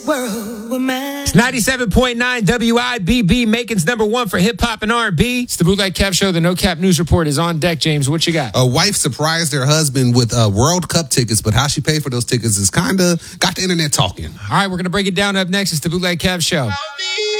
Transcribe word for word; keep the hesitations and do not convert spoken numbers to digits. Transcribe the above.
world were mine. It's ninety-seven point nine W I B B, Macon's number one for hip hop and R and B. It's the Bootleg Kev Show. The No Cap News Report is on deck. James, what you got? A wife surprised her husband with uh, World Cup tickets, but how she paid for those tickets is kind of got the internet talking. All right, we're going to break it down up next. It's the Bootleg Kev Show.